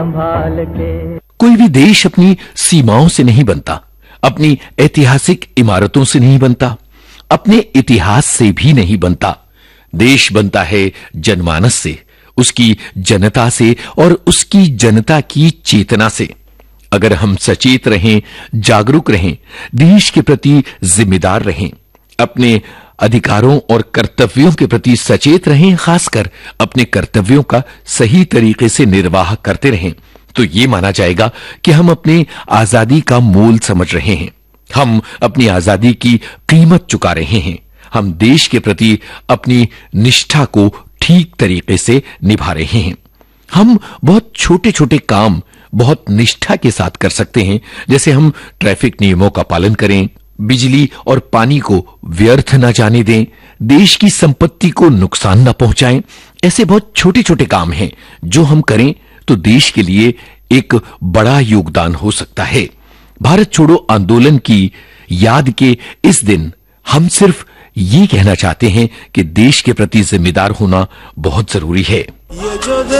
संभाल के। कोई भी देश अपनी सीमाओं से नहीं बनता, अपनी ऐतिहासिक इमारतों से नहीं बनता, अपने इतिहास से भी नहीं बनता। देश बनता है जनमानस से, उसकी जनता से और उसकी जनता की चेतना से। अगर हम सचेत रहें, जागरूक रहें, देश के प्रति जिम्मेदार रहें, अपने अधिकारों और कर्तव्यों के प्रति सचेत रहें, खासकर अपने कर्तव्यों का सही तरीके से निर्वाह करते रहें, तो ये माना जाएगा कि हम अपनी आजादी का मोल समझ रहे हैं, हम अपनी आजादी की कीमत चुका रहे हैं, हम देश के प्रति अपनी निष्ठा को ठीक तरीके से निभा रहे हैं। हम बहुत छोटे छोटे काम बहुत निष्ठा के साथ कर सकते हैं, जैसे हम ट्रैफिक नियमों का पालन करें, बिजली और पानी को व्यर्थ न जाने दें, देश की संपत्ति को नुकसान न पहुंचाएं। ऐसे बहुत छोटे छोटे काम हैं जो हम करें तो देश के लिए एक बड़ा योगदान हो सकता है। भारत छोड़ो आंदोलन की याद के इस दिन हम सिर्फ ये कहना चाहते हैं कि देश के प्रति जिम्मेदार होना बहुत जरूरी है।